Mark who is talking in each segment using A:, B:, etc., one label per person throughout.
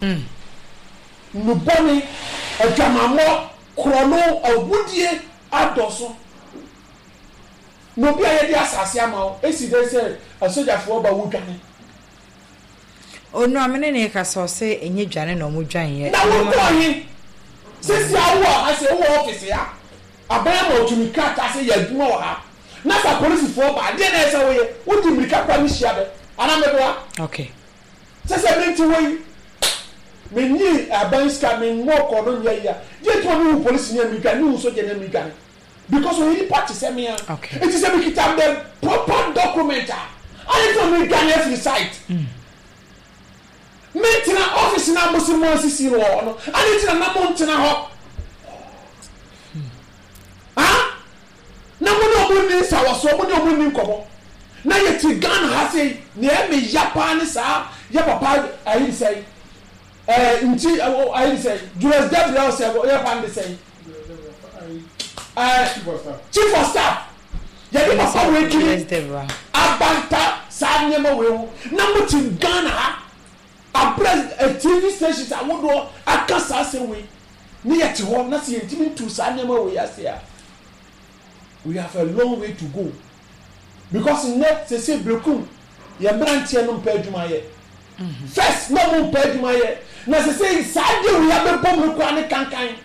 A: no boni adwamamo krono awudie adoso no bia ye di asase ama esi dey say asojafo ba wudwane
B: onu amene ne ka so se enye dwane na omudwan ye
A: na wo ko yin sisi awo ase wo office ya abaya mo tumika ta se ya dwuma wa ha na sa police fo ba de na ese wo ye wo di mirika kwa mi hia be ana me doa
B: okay
A: sese me nti wo yi me ni abanska me mo ko no nya ya je to no police ni mirika ni so je na mirika because we need party say me
B: okay
A: it is a we kitam the proper document I to me Ghana free site Mentina office na musimo asisi wo no ani tina na montina ho na mo no mo ni sawaso mo no mo ni nkomo na ye ti Ghana ha sei na e me yapa ni sa ya papa ayi sei nti ayi sei Julius Gabriel say ya pa ndi sei chief of staff ya di papa we kiri abanta sa nyema we na mo ti Ghana ha a TV stations I would do a casa say we near to home, not see intimate to Sanema we are here. We have a long way to go because in net they say Brokum, your branch no Pedjumaye. First, no more Pedjumaye. Now they say Sadio we have a bomb chronic cancan.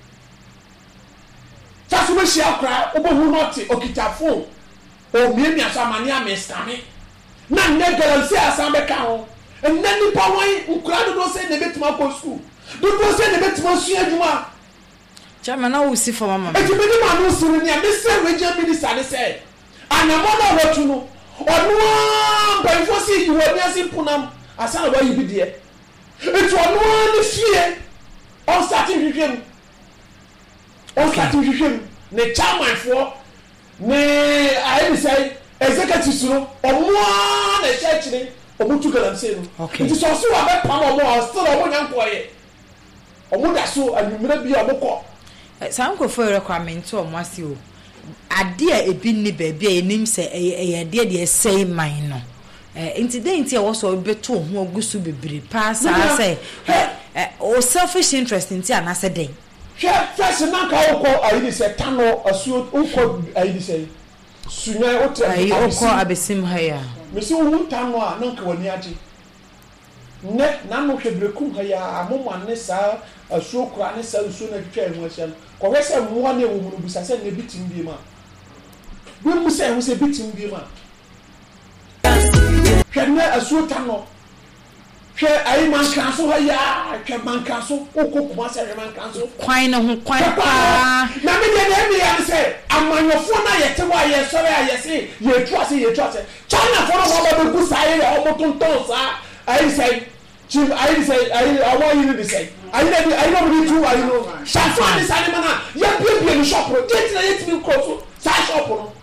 A: Just we shall cry over who not Okitafo or maybe as a mania mestame. None never say as I'm a cow. And then the power in crowd don't say the bit more school. Don't say the bit more sua.
B: Chairman, I will see for Mamma.
A: And you made a man who's in your Mr. Regent Minister said, and I'm not what to know. Or no, but before see you were dancing Punam, I saw where you be there. It's one fear on starting with him. On starting with him, the chairman for nay, I say, executive or one a church. Omutu galam say no okay it is also about pam omo still omo nyankoye omo da so anumira bi aboko
B: sanko for requirement omo asi o ade a ebi ni ba bia enim se ade de say man no incident e wo so beto ho ogusu bebre pass say o selfish interest nti anase den
A: first na ka wo ayi di say tano asuo wo ayi di say sunya o tra
B: ayi o ko abesim ha ya
A: mesi wo tano a na nka wani age ne na no hwebrekum ha ya amoma ne sa asuo kura ne sa asuo na twetwa emu asiam ko wese mo na ewu mu bisa se ne bitim bi ma bi mu se wo se bitim bi ma hwenne asuo tano hwe ayi man kan so ha ya hwe man kan so okokuma se hwe man kan so
B: kwan na ho kwan pa
A: na me de na me ya se amanyofo na yete wa ye sore aye se ye twa se China for no ba be ku sai e o motonton sa ayi say chief ayi say ayi awo yi ni say ayi no be true ayi no shafa ni sai mana ya bie ni shop ro get na yet mi cross sa shop no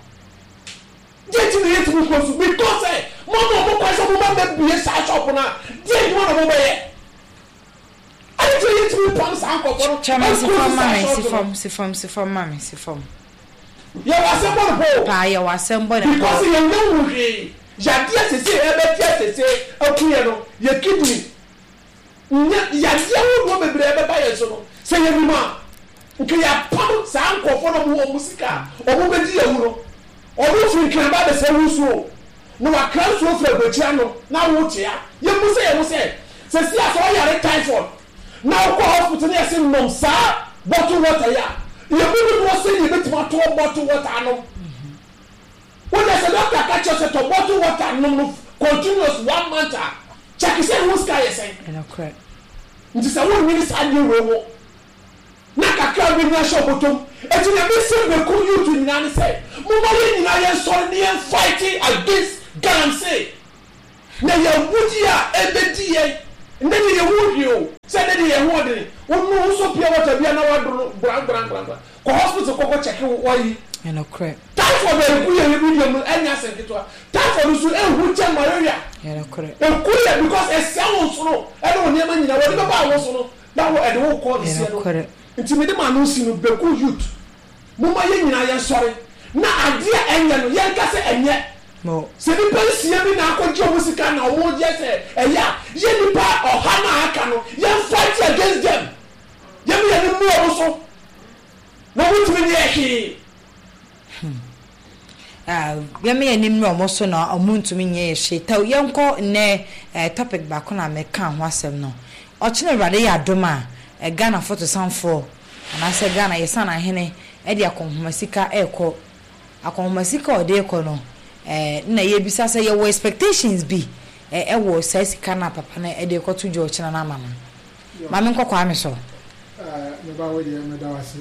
A: get na yet mi cross because mo kwa so mo ba bie sa shop na get mo no mo be ayi to yet mi pam sa anko for
B: chairman si form mami
A: ya wase bo
B: pa ya wase mbo na
A: because you know we ya dia sese e be dia sese akuye no ya kidney ya dia wo bebre e be ba ye so no se ye bi ma nke ya pam sa ankofo no mo musika o mo be di ya wuro o ru fi kan ba be se wuso no wa kan so fra betia no na wo tia ye mu se se sia so ya typhoid na ko hospital ya se nom sa bottle water ya ye bi do say ye betima to bottle water no when there's a doctor catch us to bottle water no continuous 1 month check say who sky is saying
B: and correct
A: nti say won ni sa dey we wo na kakra bi na shop bottom eti na be say be ku you to nyina say mo ma ye nyina ye sorry ni fighting against Galamsey na ye wudi a ebedi ye ndeni ye wudi o say ndeni ye wudi wonu so pia water bia na wadro bran ko hospital ko check wo yi
B: and correct
A: typhoid e ku ye bi mu anya senketwa typhoid so e hu che malaria
B: and correct
A: e ku ye because e sound so no e no nyema nyina wo be ba wo so no na wo e de wo call this no nti me de ma no si no be ku youth mo ma ye nyina ye sorry na ade a enye no ye nka se enye
B: no
A: se ni police ye bi na akọje musika na omo je se eya ye nipa oha na aka no no you fight against them you be any more also no want me here
B: yɛmɛ yɛnim no ɔmo so na ɔmo ntumi nyɛ yɛhye taw yɛnkɔ ne topic baako na mɛka ho asɛm no ɔkyene awurade yɛ adom a Ghana photo sanfo anaasɛ Ghana yɛsana hene ɛde akɔnhoma sika ɛkɔ akɔnhoma sika ɔde ɛkɔ no na yɛbisa sɛ yɛwɔ expectations bi ɛwɔ saa sika na papa na ɛde ɛkɔ to gye ɔkyena na ama no maame nkɔkɔ ame so
C: me ba wo de me da wase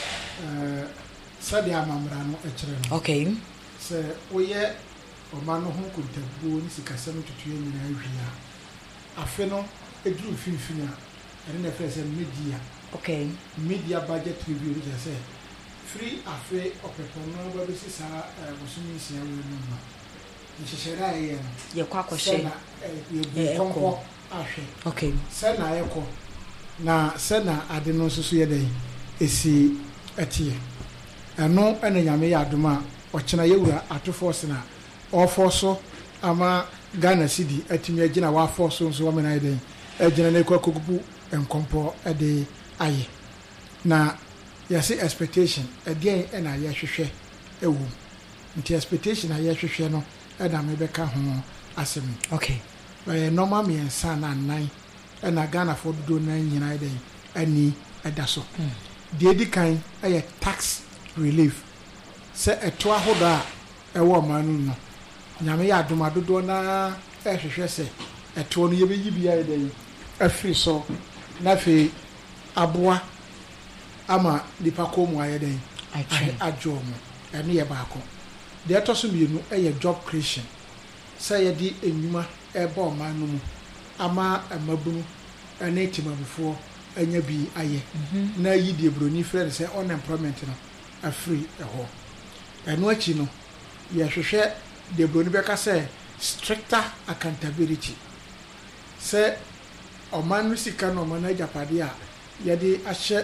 C: sadi amamra no ɛkyerɛ no
B: okay
C: sɛ woyɛ ɔma no ho kontabuo ne sikasɛm tutuo nyina ahwia afe no eduru finfin a ɛne na fɛ sɛ media
B: okay
C: media budget review ne sɛ free afe ɔpɛpɔ no ba bɛ sisa bosomi sia wo no ma nhyehyɛre a yɛ no
B: yɛkɔ akɔhyɛ
C: yɛ kɔnkɔ ahwɛ
B: okay
C: sɛ na yɛkɔ na sɛ na ade no nso so yɛ dɛn esi ɛteɛ ɛno ɛna nyame yɛ adom a ɔkyena yɛwura atofo sena ɔfɔ so ama Ghana city atumi agyina wafɔ so nso wɔmena yɛ dɛn agyina ne kɔkɔbu nkɔmpɔ ɛde ayɛ na yɛse expectation ɛdeɛn ɛna yɛhwehwɛ ɛwɔ nti expectation a yɛhwehwɛ no ɛna mebɛka ho asɛm
B: okay
C: normal mmiɛnsa na nnan ɛna Ghana fo dodo nan nyina yɛ dɛn ani ɛda so deɛ di kan ɛyɛ tax relief sɛ ɛto ahodo a ɛwɔ ɔman no nyame yɛ adom adodoɔ na ɛhwehwɛ sɛ ɛto no yɛbɛyi bi ayɛ dɛn afiri so na afei aboa ama nipa kɔ mu ayɛ dɛn adwo mu ɛno yɛ baako deɛ ɛtɔ so mmienu ɛyɛ job creation sɛ yɛde enyuma ɛbɔ ɔman no mu ama mmabunu ɛne timabufoɔ anya bi ayɛ na yi die broni frɛ sɛ unemployment no afiri ɛhɔ ɛno akyi no yɛhwehwɛ de broni bɛka sɛ stricter accountability sɛ ɔman no sika no ɔman no agyapade a yɛde ahyɛ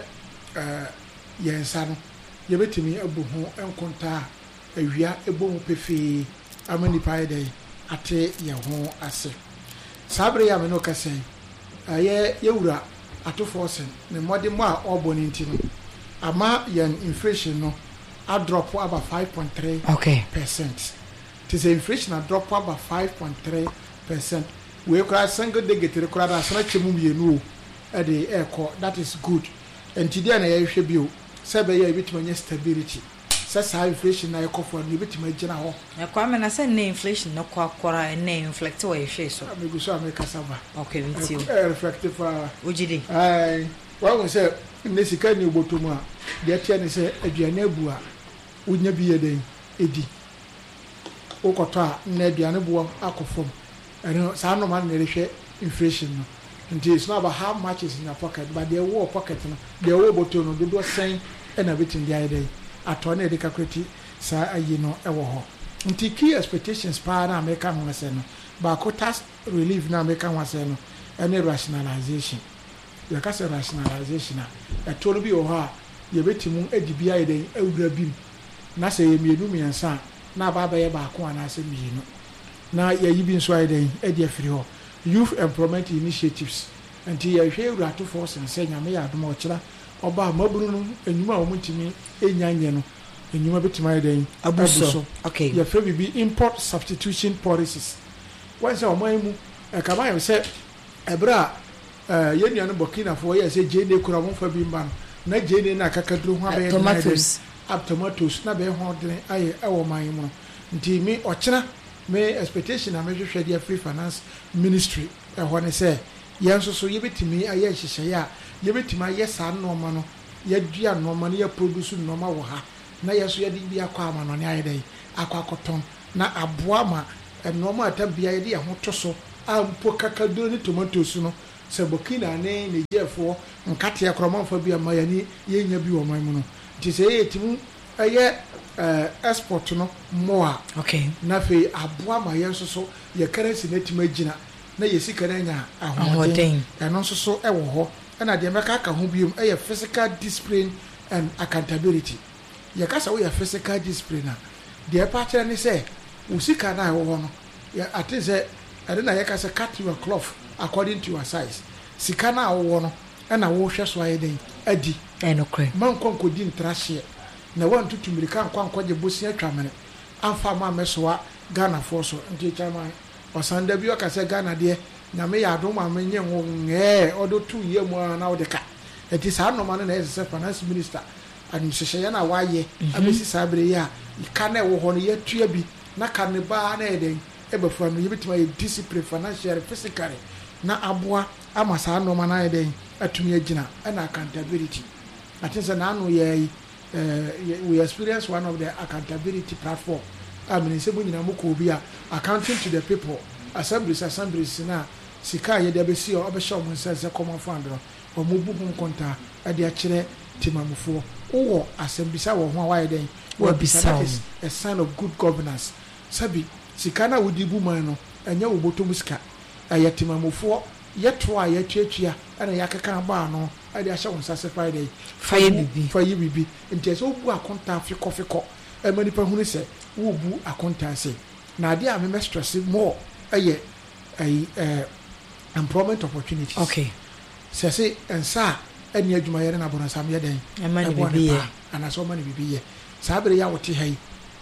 C: yɛn nsa no yɛbɛtumi abu ho nkonta a awia ɛbɔ mu pefee ama nipa yɛ dɛ ate yɛn ho ase saa bere yɛ me no kasa yɛwura atofoɔ sen ne mmɔde mu a ɔbɔ ne nti no ama yɛn inflation no a drop about 5.3%.
B: Okay.
C: It is inflation a drop about 5.3%. We cry single digit record as much you that is good. And today I should be sabe a bit more stability. Says high inflation I call for a bit more general.
B: A common I said inflation no quora and name inflect away face.
C: Maybe so I make cassava.
B: Okay, with you.
C: Reflective.
B: Ujidi.
C: I well say Nessica new botuma. The attorney say a Gianebua would never be a day. Edi Okota Nedianebua Akofom. And some man may share inflation. And it's not about how much is in your pocket, but their war pocket, their war bottom, the door saying and a bit in the idea. Attorney de Cacriti, Sir, you know, ever. Until key expectations, Para American was no, but tax relief now make one seno, any rationalization. You can say rationalization. I told you, ha, you bet him a DBI day, a beam. Na say me do me and son, na baba ya back one as a me. Now you've been swiding, a dear free youth employment initiatives until you hear to force and say, I may have more chila, or bar Mobruno, and you want to me, a yan, and you may be to my day. Abuso, okay, your favorite be import substitution policies. Once our mind, a Kamai said, a bra, Yenian Burkina for years, a Jane Kuramon for Bimban, not Jane and Kakadu, tomatoes, up tomatoes, not very hard, I owe my moon. Until me or China. Me expectation I measure share their free finance ministry when I say yes so you bet me I yes ya you bet my yes and no man ye dia no man ye produce no ma wo ha na yes ye di akwa ma no ne ayede akwa koton na aboa ma normal tabia ye dia ho toso ampo kakaduro ni tomatoes no se Burkina ne Nigerfo nkate akromanfo bia ma ye ye nya bi wo man mu no ti se ye timu aye export no more
B: okay
C: na fe aboa ma yen so ye currency na tima gina na ye sika na nya ahoden eno so e wo ho na de meka ka ho biom e physical discipline and accountability ye ka sa we physical discipline na de pa kire ni say wo sika na wo ho no ye ate say ade na ye ka say cut your cloth according to your size sika na wo no na wo hwɛ so ayɛ den adi
B: enokre
C: man konkodi ntrahye na wan tutu mirika kwankwaje bosia twamene amfa ma mesoa Ghana forso nti chairman osanda bi okase Ghana de nyame ya adom ma menye wo nge odo tu ye mu na wo de ka eti saa no ma na ese finance minister administration na waye amesi sabre ya ka na wo ho no yatua bi na ka ne ba na eden ebefa no yebetima ye discipline financial physically na aboa ama saa no ma na eden atumi agina na accountability I think na no ye we experience one of the accountability platform I mean say bunyina moko bi a accounting to the people assemblies na sika ye de be si o be show mo sense common fund no o mo bu hun konta e de akire timamufo wo assemblies wo ho wa ye den wo bisa a sign of good governance sabi sika na wodi bu man no enya wo botom sika aye timamufo yeto a yetuatua ana yakeka ba no e de ahye won sase Friday
B: faye
C: bibi nti so bu akonta fikofiko e mani pa hunu se wo bu akonta se na ade a me stress more aye employment opportunities
B: okay
C: say ensa eni adwuma yere na bonasa me den
B: e mani bibi ye
C: ana so mani bibi ye sabere ya wote hai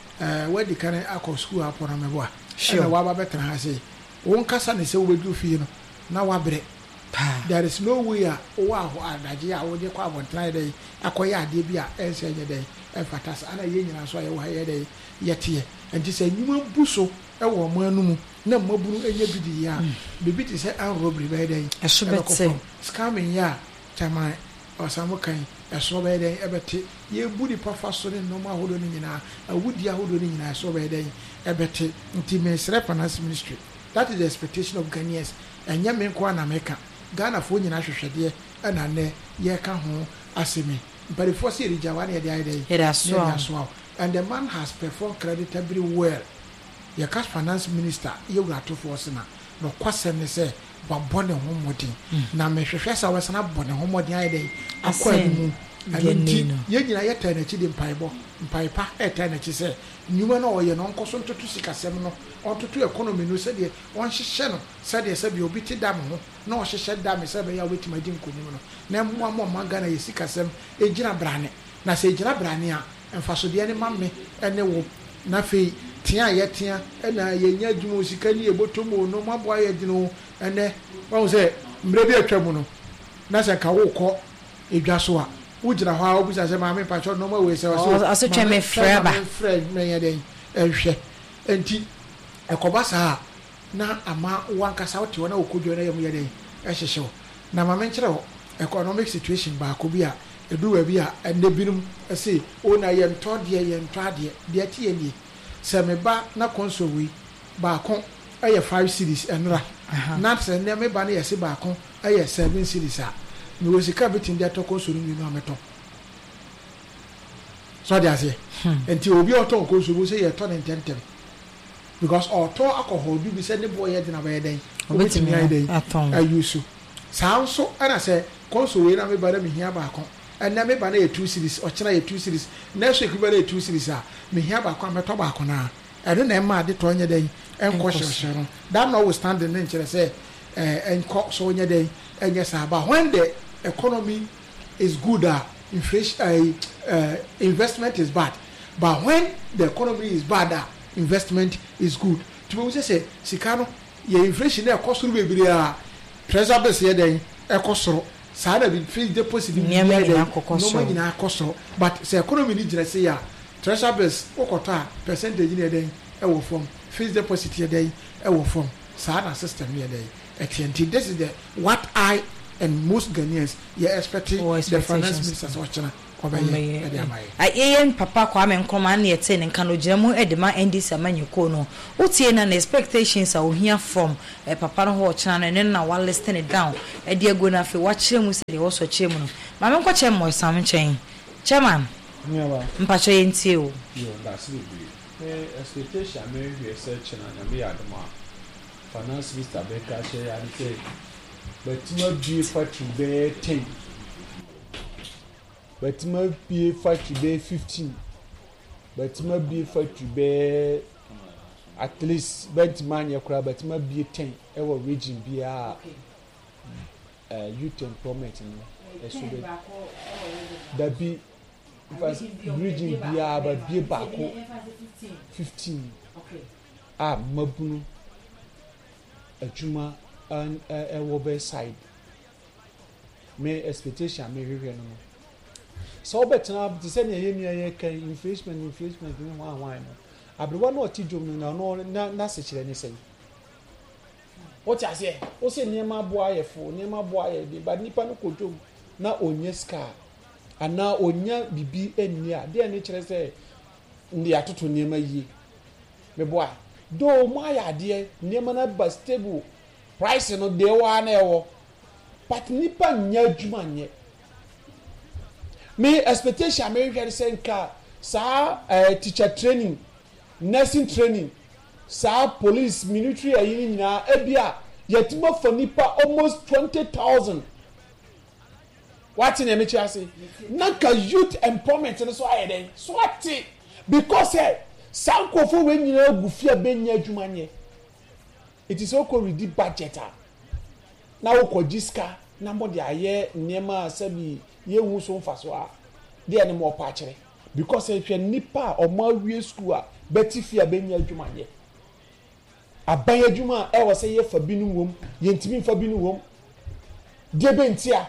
C: wadi kan akọ school apona me boa na wa ba betra ha se won kasa ne se wo bedu fie no na wa bre there is no way a wa ho adaje a wo de kwa abontran dey akoya ade bi a ense nye dey enfatasa ana ye nyina so aye wo haye dey yete enti se nyuma buso e wo mo anumu na maburu enye bidi ya bibi ti se an robbery be dey
B: eso betse
C: scamming ya chama osamo kan eso be dey ebete ye budi pafa so ne no ma hodo ni nyina awudi ahodo ni nyina eso be dey ebete nti me sre finance ministry that is the expectation of Ghanaians enya me ko na meka Ghana fo nyina hwehwede e na ne ye ka ho asemi but before say rijawa ne dey dey and the man has performed creditably well your cash finance minister you got to force na no kwasem ne say wa bone ho modin na me hwehwe sa wasana bone ho modin ay dey akwa mu ani ye nyina ye ta na chi di mpaipa e ta na chi say nyuma na oye no nkoso ntoto sikasem no ontoto economy no say de won hyehye no say de say bi obi ti dam ho na o hyehye dam say be ya wetima di nkonim no na mo magana ye sikasem e gira brane na say gira brane a emfaso de ne mamme ene wo na fe tia ye tia na ye nya dwumo sika ni ebotomo no maboa ye dino ene won say mbre bi atwamu no na say ka wo ko edwa so a ujira ho a obusa se maame pa cho no ma we se
B: aso tweme freba
C: friend me ye den ehwe enti ekobasa na ama wankasa wote wona okodwo na yemu ye den ehyehew na maame nkyere ho economic situation ba ko bi a eduwa bi a enne binum ese o na ye ntode de tie ni se me ba na konsowi ba kon eye 5 series enra na se ne me ba na ye se ba kon eye 7 series a me wo sika bitin de atoko so ni no ameto so dia se enti obi oton ko so bo se ye to ne tentem because oto alcohol bi se ne boy ye de na ba ye den obetimi ye den ayusu sanso ana se konso we na me ba na me hia ba kon ena me ba na ye 2 series o kira ye 2 series na so ekuba na ye 2 series a me hia ba kon ameto ba kon na eno na ma de to nye den enko hwehwe that no standing ne nkire se enko so nye den enye sa ba when the economy is good inflation investment is bad but when the economy is bad investment is good to we say sikano ye inflation e kosoro bebiri a treasury base ye den e kosoro sa na bi fixed deposit bi no nyina kosoro but say economy ni jira say ya treasury base okota percentage ni den e wo form fixed deposit ye den e wo form sa na system ye den extend this is the what I and most Ghanaians you expecting the finance ministers watching
B: ayen papa Kwame Nkrumah na yete ne kan ogiramu edema NDC amanyeko no utie na expectations a ohia from papa no ho ochana no na wa listing it down e de ego na fe wa kire mu se de wo so kire mu no ma me nkwache mo sam chen chairman mpacho yentie o
A: yo that's the expectation me research na me adoma finance minister be ka che ya say but no be factory be 10 but my be factory be 15 but my be factory be at least but man yakura but my be 10 e wo region bia youth employment no eso be da bi bridging bia ba bie baako 15 a mabunu adwuma ɛwɔ bɛ side me expectation me hwehwɛ no so obetena te sɛ ne yɛ nua yɛ kan inflation ne ho no abrewa no ɔti dwom no na se kyerɛ ne sɛ what you say o se nneɛma aboa yɛ fo nneɛma aboa yɛ de ba nipa no kodwom na onye ska ana onya bibi enni a de ne kyerɛ sɛ ndi atoto nneɛma yie me boa do mo ayɛ adeɛ nneɛma na ba stable price no de wa na ɛwɔ but nipa nya adwuma nyɛ me expectation me hwɛ sɛ nka saa teacher training nursing training sa police military ayi nyina ebia yetima for nipa almost 20,000 what in eme chiase naka youth employment no so ayeden so ati because sankofo we nyina agufia benya adwuma nye it is oko ready budget na okoji ska na mo de aye niema asabi ye hu so mfa so a de ene mo pa kire because hwe nipa o ma wie school a betifia benya adwuma nye aban adwuma e wo se ye fa binu wom ye ntimi fa binu wom de bentia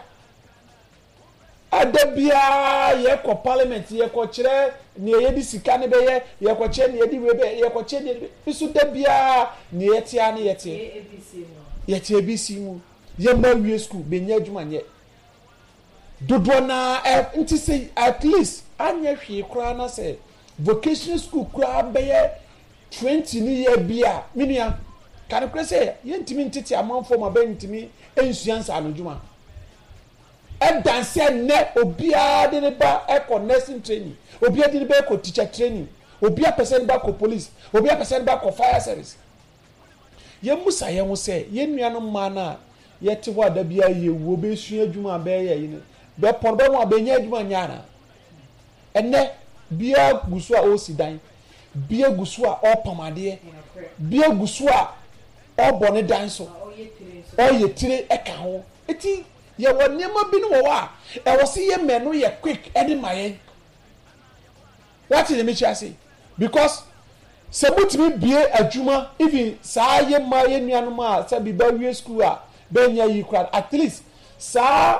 A: adabia ye ko parliament ye ko kire ne ye di sika ne be ye ko kire ne ye di webe ye ko kire ne bisu dabia ne ye tia ne ye tie ye tie ABC mu ye ma wie school benya adwuma nye dodo na nti say at least anya hwe kra na say vocational school kra be ye 20 ni year bia minua kan kra say ye ntimi ntiti amanfo ma be ntimi ensuansa anodwuma danse ne obia de ne ba eco nursing training obia de ne ba eco teacher training obia person ba ko police obia person ba ko fire service ye musa ye ho say ye nuano ma na ye te ho ada bia ye wo be sua adwuma ba ye yi ne be pon be mo abenya adwuma nyana enne bia gusu a o sidan bia gusu a o pamade bia gusu a o bone dan so o ye tire eka ho eti ye wonema bi no wo a e wo se ye me no ye quick edi maye what in the mechi say because sebutimi bie adwuma even saa ye maye nuanom a sa bi ba wie school a benya yi kwad at least saa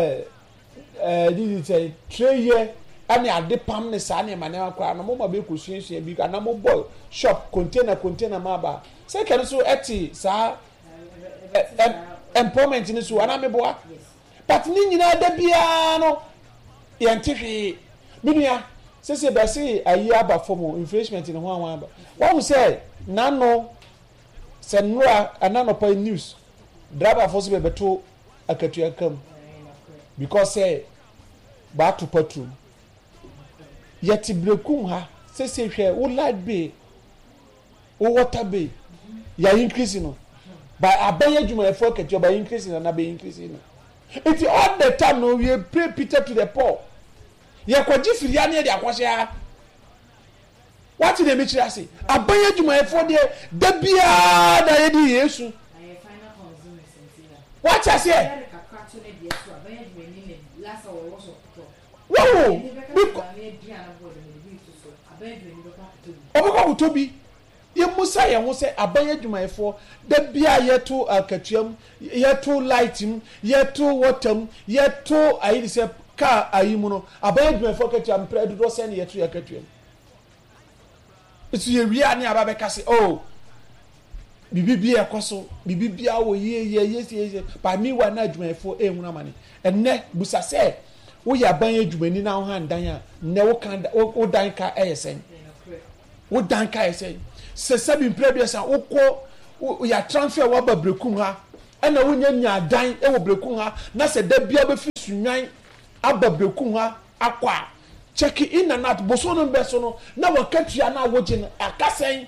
A: did say 3 year ani ade pam ne saa ne manema kwa no mo ma be kosuasua bi kana mo boy shop container ma ba say kan so eti saa employment ni so ana me boa but ni nyina da bia no ye ntihwe binua sese ba se ayi aba form inflation ni ho anwa ba what say nano senura anano pa news driver force be beto akatua kam because say ba to patrol yeti brekum ha sese hwe wo light bay wo water bay ya increase no by abanye adwuma efo akatua by increase na be increase no it all the time no we pray Peter to the poor ye kwaji firia ne de akwahye what dey me chira say abanye adwuma efo de da bia da ye di Yesu what I say wow oboko tobi ye musa ye ho se abanye adwuma efo da bia ye to akatuam ye to lightim ye to waterm ye to ayi se car ayi mu no abanye adwuma efo akatuam predo do se ne ye to akatuam itu ye wi ani aba be ka se oh bibi ekoso bibi wo ye ba mi wa na adwuma efo ehunu amane enne busa se wo ya abanye adwuma ni na ho handan a ne wo kan wo dan ka eyesen wo dan ka eyesen se sabi prebiasa woko ya transfer wa ba brekum ha ana wonya nya dan e wo brekum ha na se da bia be fi sunwan aba brekum ha akwa check in na not boso no be so no na wakatua na woje akasen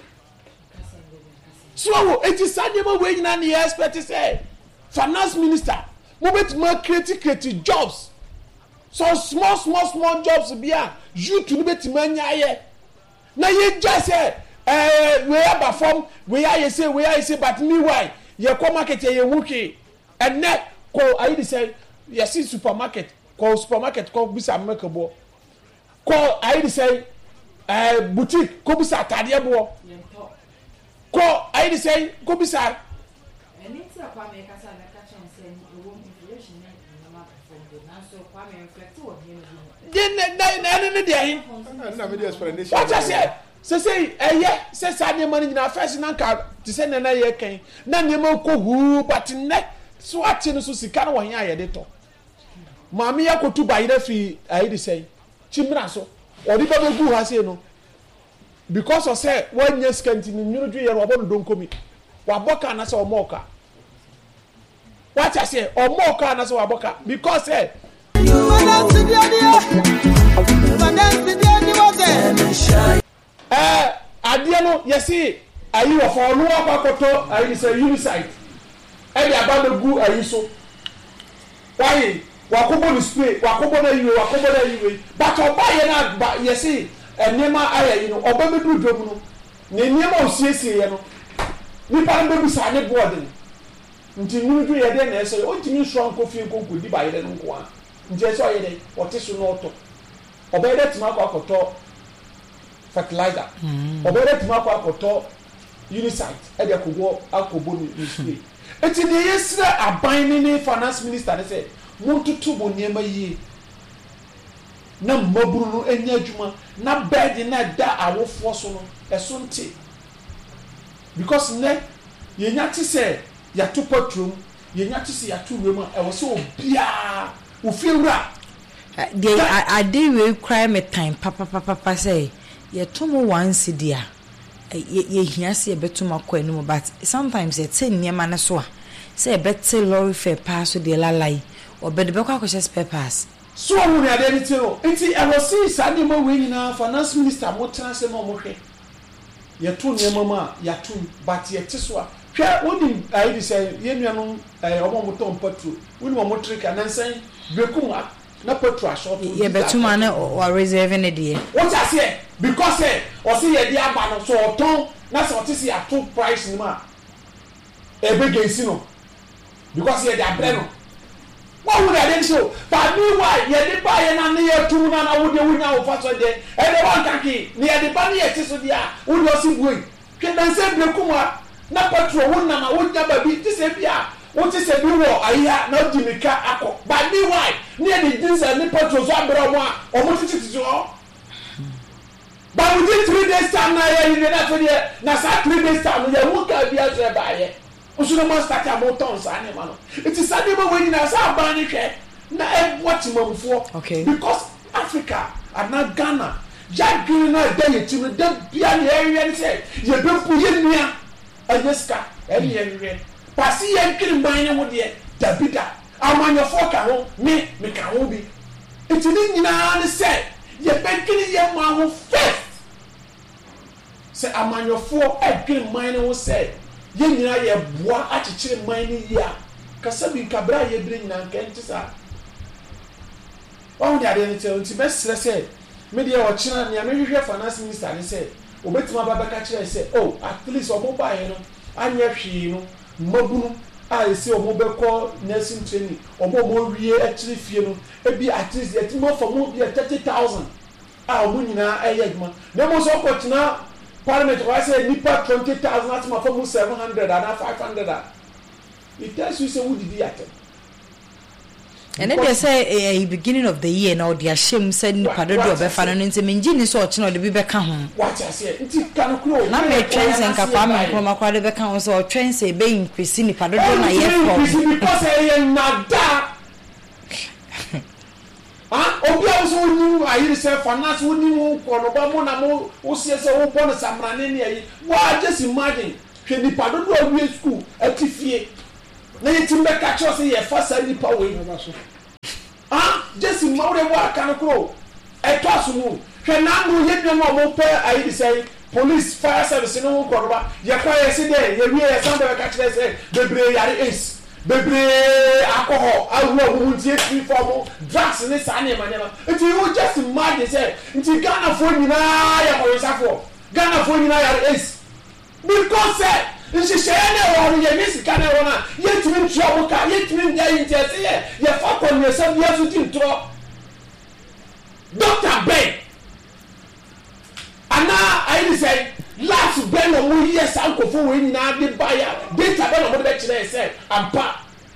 A: so it is sadema we nyina na expect say finance minister mo bet ma create jobs so small jobs bia you to bet ma nya na ye just say we aba from we are say but me why ye come market ye wuki and net Call I say yes supermarket. Call supermarket call bisa amekebo. Call I say boutique ko bisa atade bo. Call I say ko bisa
B: eni ti akwa me kasa na ka chen say wo inflation na ma perform na so kwa me reflect wo him.
A: Then na dey him.
C: Na me dey explanation.
A: What I say say sa ne man nyina first na ka ti say na ye kan na ne ma ko hu but ne so ati no so sika na wo hia ye de to maami yakotu ba ire fi ayi de say chimra so odi ba be gu ha say no because of say one year scanty ni nyuru ju ye ro bo don komi wa boka na say omoka what I say omoka na say wa boka because say adeɛ no yɛsi ayi wɔ fɔ ɔno akɔkɔtɔ ayi sɛ unisite ɛdi aba bɛ gu ayi so wayi wakɔbɔ ne spray wakɔbɔ na yiwe but ɔba yɛ na ba yɛsi nneɛma ayɛ yi no ɔba bɛ du dwom no ne nneɛma osiesie yɛ no nipa no bɛ bisa ne boɔden nti nudu yɛ dɛ na ɛsɛ ɔntumi nsɔ nkɔ fie nkɔ di ba yɛ dɛ no nko a nti ɛsɛ ɔyɛ dɛ ɔte so na ɔtɔ ɔbɛyɛ dɛ tuma akɔtɔ fertilizer ọbẹrẹ tuma akọ akọtọ unisite ẹdi akọbọ ní spray eti ní yẹ sẹ aban ní finance minister ní sẹ mo tutu mo nneɛma yie na mmaburu no enya adwuma na bẹẹdi na da awofoɔ so no ɛso nte because nnɛ yɛnya ti sɛ yato patrom yɛnya ti sɛ yato wura mu a ɛwɔ sɛ obiara ofie wura.
B: ade wei cry me time papa say yɛtom once dia yɛhia sɛ yɛbɛtom akɔ anim but sometimes yɛte nneɛma no so a sɛ yɛbɛte lorry fare paa so deɛ lalai ɔbɛde bɛkɔ akɔhyɛ spare pass
A: so ɔmo ne adeɛ ne ti no nti ɛwɔ se saa nneɛma wei nyinaa finance minister mo tena sɛ na ɔmo hwɛ yɛto nneɛma mu a yɛatom but yɛte so a hwɛ wonim ayi de sɛ yɛn nuanom ɔmo tɔn petrol wonim ɔmo trick anansan bekum a na petrol ashort
B: yɛbɛtoma na ɔreserve ne deɛ
A: what I say because ɔsi yɛ de aba no so ɔtɔn na sɛ ɔte si ato price ni mu a ebe gɛnsi no because yɛ de abrɛ no wɔn wuli ade nso but meanwhile yɛ de ba yɛ na ne yɛ tum na wo de wunya wo fa so de ɛde wɔn kaki ne yɛ de ba ne yɛ ti so de a wo de ɔsi bue hwɛ dansa blekum a na petrol wo nam a wo nya baabi ti sɛ bi a wo ti sɛ bi wɔ ayiya na di mika akɔ but meanwhile ne yɛ de diesel ne petrol so abrɛ wɔn a wɔn titi hɔ. But within 3 days time na yɛ yɛ na fɛ deɛ na saa 3 days time yɛ mu ka bi asɛ ba yɛ osu no mo start a mo tɔn saa ne ma no it is saa ne ma wɔ nyinaa saa aban ne hwɛ na ɛbɔ timamfoɔ because Africa ana Ghana yadwiri na ɛda yɛ ti no da bia ne ɛyɛ ne sɛ yɛ bɛ pu yɛ nua ɛyɛ sika ɛyɛ yɛ pasi yɛ nkiri mban ne ho deɛ dabi da amanyɔfoɔ ka ho me ka ho bi eti ne nyinaa ne sɛ yɛ bɛ nkiri yɛ mo aho first sɛ amanyɔfoɔ ɛdwiri mban ne ho sɛ yɛ nyinaa yɛ boa akyekyere mban ne yia kasa bi nkabra yɛ bere nyinaa nkɛnte saa wɔn de adeɛ ne kyerɛ nti bɛsrɛ sɛ me deɛ ɔkyerɛ nea mehwehwɛ finance minister ne sɛ obetuma ba bɛka kyerɛ sɛ oh at least ɔmo baeɛ no anyɛ hwee no mmabunu a esi ɔmo bɛkɔ nursing training ɔmo wie akyire fie no ebi at least yɛtumi afa mo bi 30,000 a ɔmo nyinaa ɛyɛ adwuma na mo nso ɔkɔtena parliament wɔ sɛ nipa 20,000 atuma afa mo 700 ana 500 a it tells you sɛ wo didi atɛm.
B: And then they say beginning of the year now they are shame said nipa do obefa no nti menji ni so oche no de bi beka ho
A: what I say nti kan kuro
B: na me trends and kafa me nkroma kwa de beka ho so trends e be increase nipa do na ye for
A: because e nada obi a so nyu ayiri say finance wo ni wo ko no ba mo na mo wo sie say wo bo no samrane ne ayi wa just imagine hwe nipa do awie school atifie na yetim be ka cho say ye fa sa nipa we just mawre wa kan ko e to aso hwe na no ye dwom o mo pe ayi say police fire service no ko ba ye kwa ye se de ye wie ye sound be ka chere say bebre yare ace bebre alcohol awu mu tie free form drugs ni sa ne manema it you just imagine say nti Ghana fo nyina ya ko yesafo Ghana fo nyina yare ace because say nhyehyɛ na ɛwɔ no yɛ ne sika na ɛwɔ no a yɛtumi ntua wo ka yɛtumi nya yi nti ɛsɛ yɛfa kɔnnuasa bia so di ntorɔ Dr. Ben anaa ayi sɛ last Ben na mo yɛ saa nkɔfo wɔ nyinaa de ba ya data bɛn na mo de bɛkyerɛ sɛ ampa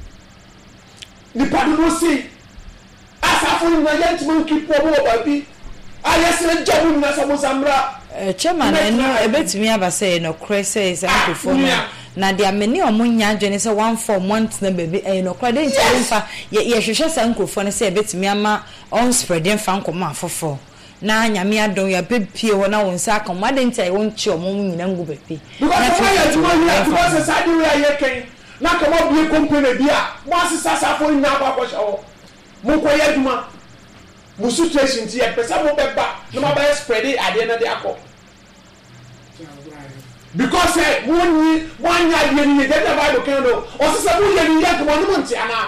A: nipa dodo si asafo nyinaa yɛntumi nkipo mo wɔ baabi ayɛsɛ gya mo nyinaa sɛ mo samra
B: chairman eno ebetumi aba sɛ no kore sɛ nkɔfo no na de amene omo nya adwene sɛ one form one na baby no kore de ntia mfa ye hwehwɛ sɛ nkɔfo no sɛ ebetumi ama on spread mfa nkɔmɔ afofo na nyame adon ya bepie ho na won sa aka mo ade ntia won kye omo nyina ngu bepi
A: because why you do here because say we are here ken na ka mo bie company bia mo asesa safo nyina akwa kwhye ho mo kɔ yɛ adwuma mo situation ti yɛ pesa mo bɛba na mo ba spread ade na de akɔ because one anya ye ni dey never do ken do o se mo ye ni yɛ ko mo nti ana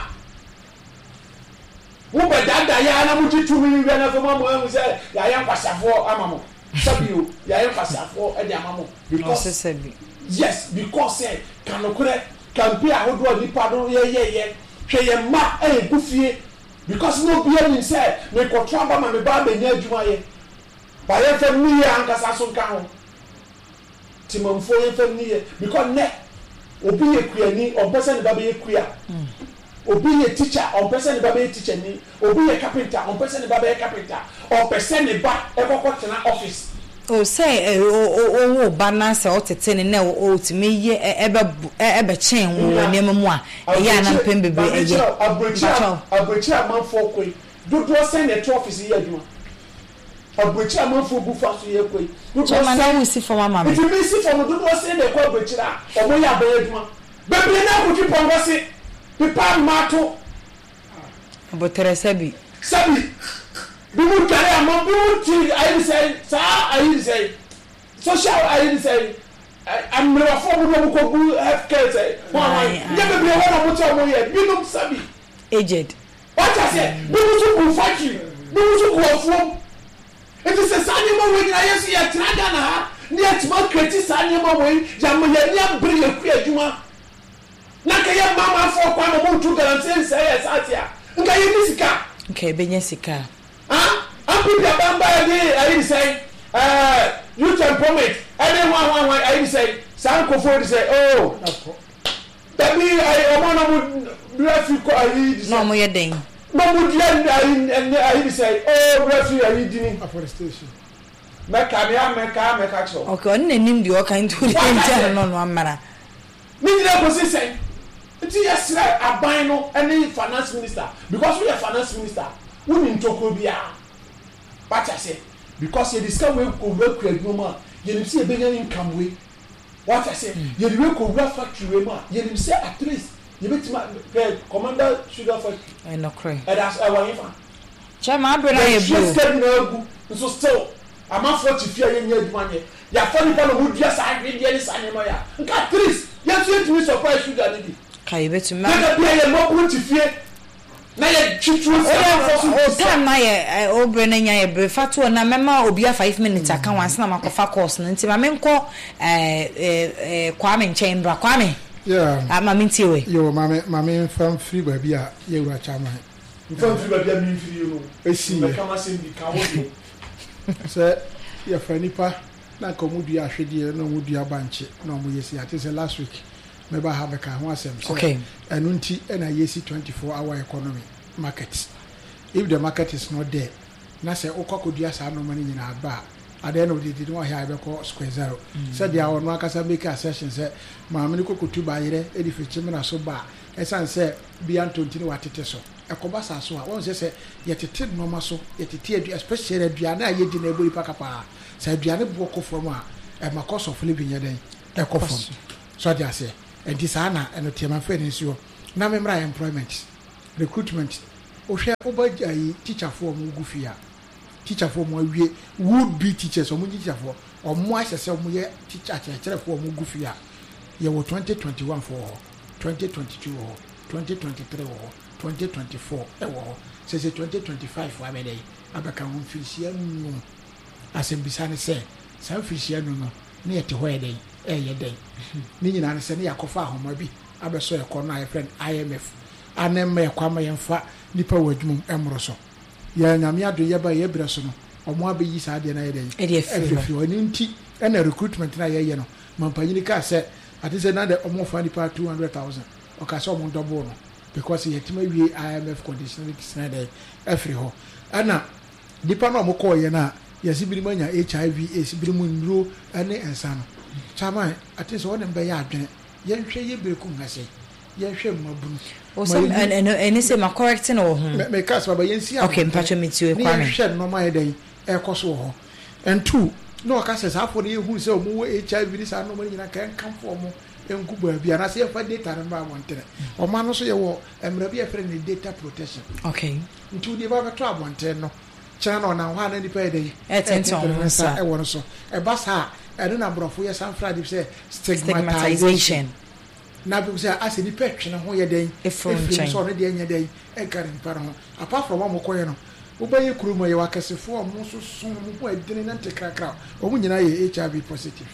A: mo be dada ya na mo titu mi wi na fo mo am say ya yan kwasafo amamo sabio ya yan kwasafo e de amamo because yes because kanokure kampi ahodo nipa do ye hwe ye ma e gufie because no be any say me ko traba ma me ba be nya adwuma ye ba ye fam ni ye ankasa so nka ho timamfo ye fam ni ye because ne obi ye kuani obese ne ba be ye kuya obi ye teacher on person ne ba be teacher ni obi ye carpenter on person ne ba be carpenter on person ne ba e kokko tena office
B: o say o ba na say o tete ne na o timi ye ebe chen wo ne mu a ya na mpem bebe eye
A: abrochi amanfo koi dodo say ne office ye adwuma abrochi amanfo bu fa so ye koi
B: dodo say we see for mama
A: if you see for dodo say ne ko abrochi a o mo ya ba adwuma bebe na ko ti pongo se pipa mato
B: abotere sabi
A: bimu kare amon bimu ti ayi say sa ayi say social ayi say amra fo mo ko bu healthcare say ya bebe wona mo cha mo ye binum sabi
B: aged
A: what I say bimu su ku factory bimu su ku afuom it is a sani mo we na yesu ya traga na ha ni atma kreti sani mo we ya mo ya ni abri ya ku adwuma na ka ya mama fo kwa mo tu garantie say yes atia nka ye nisika
B: okay benya sika
A: people bamba ayi say youth employment anyone ayi say sanko for say oh tabi ayi omo na mo refi ko ayi say
B: no mo ye den
A: no mo dia ayi say oh refi ayi dini
C: afforestation
A: meka cho
B: okay on nanim di o kan to the no amara
A: me dire ko say nti yesra aban no any finance minister because we are finance minister we need to ko bia what I say because you discover we go work adwuma you see a big income way what I say you dey go work factory ma you say at least you bet my commander sugar factory
B: I no cry
A: that's our infant
B: chama abena ye
A: bro so still I'm not 40 fear yen adwuma ye ya funny kind of wood yes I read the same ya at least yes you to surprise sugar lady
B: kai betu ma
A: na be ye mo put fear na ye twitwu
B: o time na ye obre na nya ye bre fatu na mema obi a 5 minutes aka wanse na makofa course no nti ma menko kwame nchen bra kwame
C: yeah
B: ma minti we
C: yo mame fam free ba bia ye wura chama
A: fam free ba bia mi free no
C: esi
A: me kama se bi ka wo
C: se ye fanipa na komudu ahwede no mudu abanche na mo yesi ate se last week me ba ha be ka ho asem so
B: okay
C: enu nti na yesi 24-hour economy market if the market is not there na say okokodua sa no mani nyina ba at the end of the day no here be ko square zero said dia ono akasa make a session say maamini kokotu ba yire edifichi me na so ba esan say bianto ntini watete so ekoba sa so a won say yetete normal so yetete adu especially aduane ayedi na ebori pakapa say aduane bo ko from a e cost of living yeden e ko from so dia say and this ana and tema friends you na memra employment recruitment o hwe obagai teacher for mu gufia teacher for mu awie would be teachers o mu teacher for o mu asese o mu ye teacher chere for mu gufia ye wo 2021 for 2022 or 2023 or 2024 e wo say 2025 wa be dey abaka won fisia nu asembisa ne say san fisia nu no na yete ho e dey ɛyɛ den ni nyina ne se ne yakofa ahoma bi abeso ekɔ na ye friend IMF anem me kwama yemfa nipa wadwum emro so ya nyame ado ye ba ye bre so no omo abeyi sa de na ye den efifi oni nti na recruitment na ye no mampanyini ka se ati se na de omo fa nipa 200,000 o ka se omo double no because ye tima wie IMF conditionalities na de efri ho ana nipa no omo ko ye na yesi bi manya HIV AIDS bi mu nduro ane ensa no chama ati se wona be ya adwene ye hwe ye beku ngase ye hwe mabunu
B: o some and say ma correcting o ho
C: me cast baba yensi
B: okay mpacho metie e kwame
C: ye hwe no ma ye den e koso ho and two no ka se afọ na ye hu se o mu HIV ni sa no ma nyina kan fo mo enku ba bia na se ye fa data na ba wontere o ma no so ye wo emra bi e fere ni data protection
B: okay
C: ntu di ba beto abonte no chana na ho na nipa dey
B: etensa
C: e wono so e ba sa e na brofo ye san Friday say
B: stigmatization
C: na bi say as ni petwe na ho ye den efiri so no de anya den e kare mpara ho apart from am koye no wo ba ye kurumo ye wakasefo am so so mo ho adini na ntekrakra o mu nyina ye HIV positive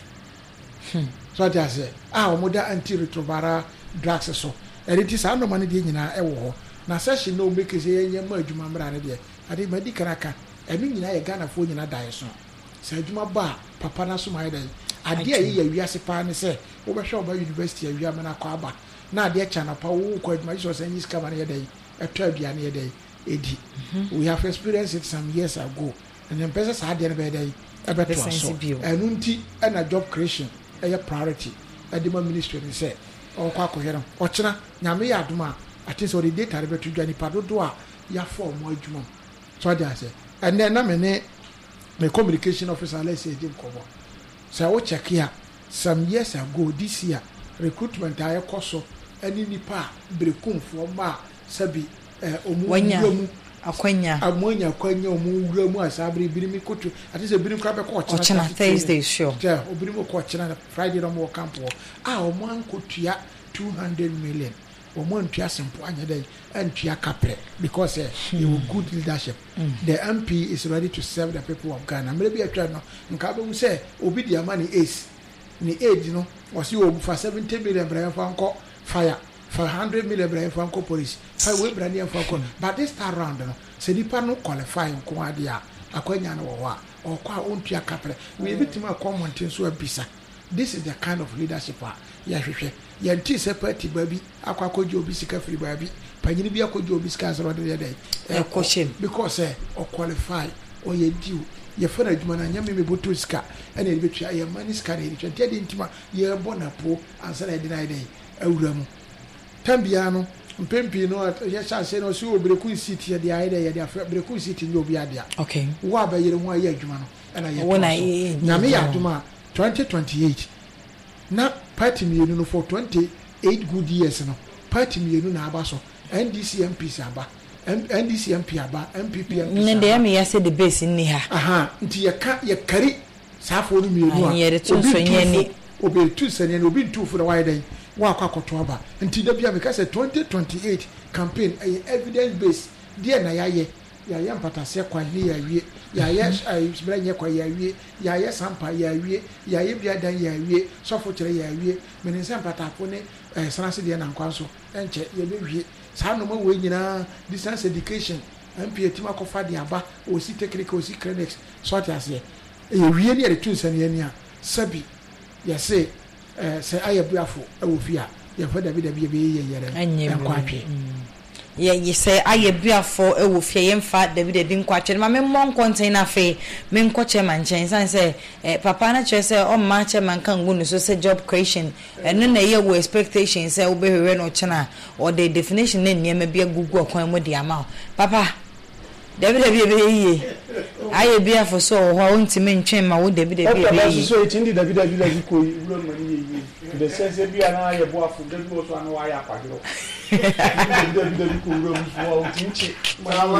C: so that say o mo da antiretroviral drugs so e ti sa no man de nyina e wo ho na session no make say ye ma adwuma mra ne de ade madi karaka enu nyina ye Ghana fo nyina dai so sa adwuma ba papa na so mai dai ade ayi ya wiase pa ne se wo be hwe oba university ya wiama na kwa aba na ade chana pa wo kwa adwuma so say nyis kama ne dai eto aduane ye dai edi we have experienced it some years ago and then person sa ade ne be dai e beto so enu nti na job creation e priority adima ministry ne se o kwa akohero o kira nyame ya aduma ati so the data be to dwani padodo a ya form adwuma so that say and then na me communication officer let's say Jim Kobo so we check here some years ago this year recruitment aye koso ani nipa brekumfo ma sabi omu
B: akwanya
C: omu wuramu asabri birimi kotu ati se birim kra be ko
B: ochina Thursday show
C: yeah obirim ko ochina Friday no mo camp omo ankotua 200 million omo antua simple anya dey antua kapre because he was good leadership the MP is ready to serve the people of Ghana maybe atwa no nka be say obi dia money ace ni age no was you for 70 million brand for anko fire for 100 million brand for anko police for we brand for anko but this time round no se dipa no qualify nko ade a akwanya no wo a okwa ontua kapre we bitima common tin so abisa this is the kind of leadership ya hwehwe ya nti se party babi akwakoje obi sika free babi panyini bi akoje obi sika so de dey because o qualify o ye due ye fara adwuma na nyame me boto sika ene e betua ye mani sika na e twente de ntima ye bonapo ansa na e dey dey awura mu tambia no mpempi no ye chance no so obreku city ye dey aye ye dey afra obreku city nyo obi adia
B: okay
C: wo abayere ho aye adwuma no ena ye nyame ya adwuma 2028 na party mienu no for 28 good years no party mienu na aba so NDC MPs aba NDC MP aba MPP MP
B: nde am ya say the base ni ha
C: aha nti ye kari safo no mienu a
B: ye retu so nyani
C: obi tu sene no obi tu for the wide day wa kwakoto aba nti da bia because 2028 campaign evidence based there na ya mpatase kwa ni ya wie ya sbranye kwa ya wie ya sampa ya wie ya bia dan ya wie sofo kire ya wie menense mpatafo ne sanase de na nkwanso enche ye be wie sa no ma we nyina distance education MP etima ko fa de aba o si technical o si clinics so ta ase ye wie ne retu nsane ani a sabi ya se ayebuafo e wo fi a ye fa David be ye yere enkwatwe
B: ye say ayebuafo e wo fie yemfa David di nkwatwe ma me mon container fe me nkoche manchen san say papa na che say o ma che man kan gunu so say job creation eno na ye wo expectation say wo be hwe no chena or the definition na niam bia gugu okwan mo di ama papa David be ye ayebuafo so ho ntime ntwen ma wo David be
A: so itindi David ko wuro mani ye the sense bia na ayebuafo David so anu wa ya kwadro David ko wuro mu so o tinchi